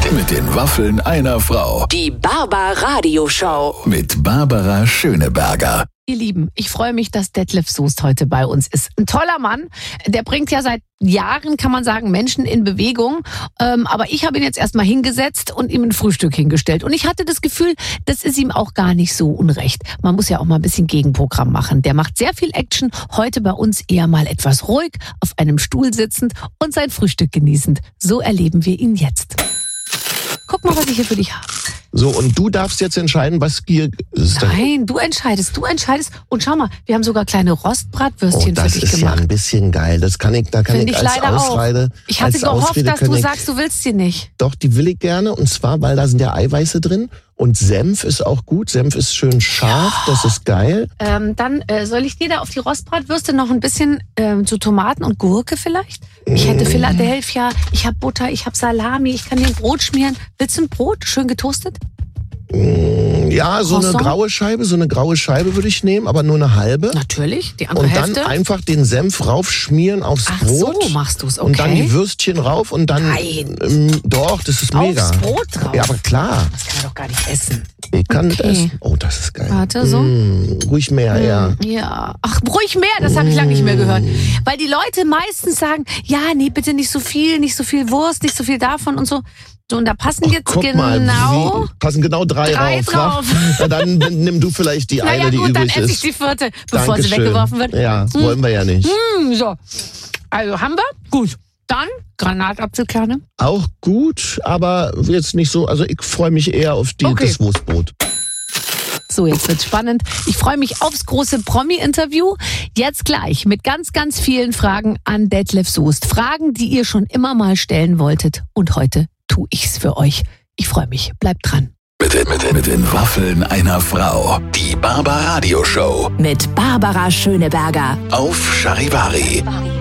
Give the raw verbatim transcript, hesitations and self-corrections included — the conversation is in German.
Mit den Waffeln einer Frau. Die Barbara-Radio-Show. Mit Barbara Schöneberger. Ihr Lieben, ich freue mich, dass Detlef Soest heute bei uns ist. Ein toller Mann, der bringt ja seit Jahren, kann man sagen, Menschen in Bewegung. Ähm, aber ich habe ihn jetzt erstmal hingesetzt und ihm ein Frühstück hingestellt. Und ich hatte das Gefühl, das ist ihm auch gar nicht so unrecht. Man muss ja auch mal ein bisschen Gegenprogramm machen. Der macht sehr viel Action, heute bei uns eher mal etwas ruhig, auf einem Stuhl sitzend und sein Frühstück genießend. So erleben wir ihn jetzt. Guck mal, was ich hier für dich habe. So, und du darfst jetzt entscheiden, was hier ist. Nein, du entscheidest, du entscheidest. Und schau mal, wir haben sogar kleine Rostbratwürstchen oh, für dich gemacht. Das ist ja ein bisschen geil. Das kann ich, da kann Find ich, ich als leider Ausrede. Auch. Ich hatte als gehofft, Ausrede dass du ich, sagst, du willst sie nicht. Doch, die will ich gerne. Und zwar, weil da sind ja Eiweiße drin. Und Senf ist auch gut. Senf ist schön scharf. Ja. Das ist geil. Ähm, dann äh, soll ich dir da auf die Rostbratwürste noch ein bisschen ähm, so Tomaten und Gurke vielleicht? Ich hätte Philadelphia, ich habe Butter, ich habe Salami, ich kann dir ein Brot schmieren. Willst du ein Brot? Schön getoastet? Ja, so eine graue Scheibe, so eine graue Scheibe würde ich nehmen, aber nur eine halbe. Natürlich, die andere Und Hälfte. dann einfach den Senf raufschmieren aufs Ach Brot. So machst du's, okay. Und dann die Würstchen rauf und dann... Nein. Ähm, doch, das ist mega. Aufs Brot drauf? Ja, aber klar. Das kann man doch gar nicht essen. Ich kann okay. das essen. Oh, das ist geil. Warte, so. Mm, ruhig mehr, mm, ja. Ja. Ach, ruhig mehr, das habe ich lange nicht mehr gehört. Weil die Leute meistens sagen, ja, nee, bitte nicht so viel, nicht so viel Wurst, nicht so viel davon und so. So, und da passen Ach, jetzt guck genau... Mal, wie, passen genau drei, drei rauf. drauf. Na, dann nimm du vielleicht die eine, naja, die gut, übrig dann esse ich ist. die vierte, bevor Dankeschön. sie weggeworfen wird. Ja, das hm. wollen wir ja nicht. Hm, so, also haben wir? Gut. Dann Granatapfelkerne. Auch gut, aber jetzt nicht so... Also ich freue mich eher auf die, okay. das Wurstbrot. So, jetzt wird's spannend. Ich freue mich aufs große Promi-Interview. Jetzt gleich mit ganz, ganz vielen Fragen an Detlef Soest. Fragen, die ihr schon immer mal stellen wolltet. Und heute tue ich's für euch. Ich freue mich. Bleibt dran. Mit, mit, mit den Waffeln einer Frau. Die Barbara-Radio-Show. Mit Barbara Schöneberger. Auf Charivari.